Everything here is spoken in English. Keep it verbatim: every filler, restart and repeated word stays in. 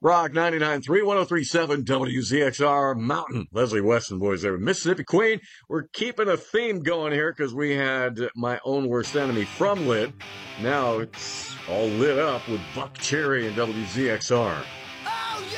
Rock ninety-nine point three, one oh three point seven W Z X R Mountain. Leslie Weston, boys there. Mississippi Queen. We're keeping a theme going here because we had My Own Worst Enemy from Lit. Now it's all lit up with Buck Cherry and W Z X R.